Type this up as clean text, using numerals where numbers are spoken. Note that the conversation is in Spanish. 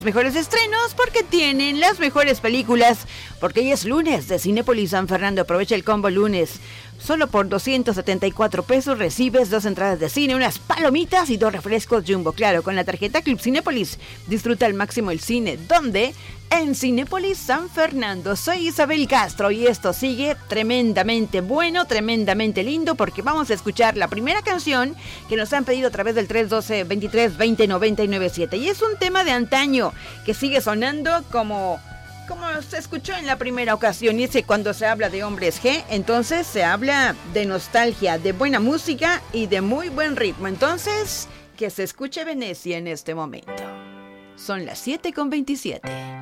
Mejores estrenos porque tienen las mejores películas, porque hoy es lunes de Cinépolis San Fernando. Aprovecha el combo lunes. Solo por 274 pesos recibes 2 entradas de cine, unas palomitas y 2 refrescos Jumbo. Claro, con la tarjeta Club Cinépolis disfruta al máximo el cine. ¿Dónde? En Cinépolis San Fernando. Soy Isabel Castro y esto sigue tremendamente bueno, tremendamente lindo, porque vamos a escuchar la primera canción que nos han pedido a través del 312-23-20-997. Y es un tema de antaño que sigue sonando como se escuchó en la primera ocasión. Y es que cuando se habla de Hombres G, entonces se habla de nostalgia, de buena música y de muy buen ritmo. Entonces, que se escuche Venecia en este momento. Son las 7:27.